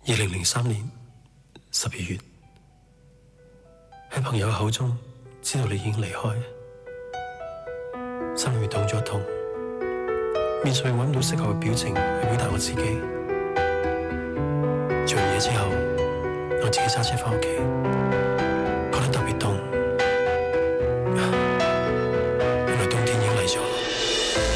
2003年12月，喺朋友口中知道你已經離開，心裏面痛咗一痛，面上揾唔到適合嘅表情去表達我自己。做完嘢之後，我自己揸車返屋企。